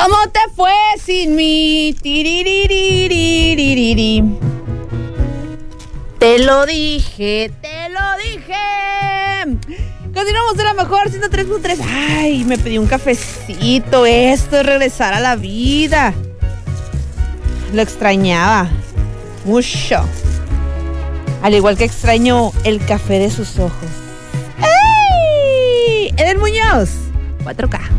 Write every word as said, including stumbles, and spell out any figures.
¿Cómo te fue sin mí? Tiriririririririri. Te lo dije, te lo dije. Continuamos de la mejor ciento tres punto tres. Ay, me pedí un cafecito. Esto es regresar a la vida. Lo extrañaba mucho. Al igual que extraño el café de sus ojos. ¡Ey! Eden Muñoz, cuatro K.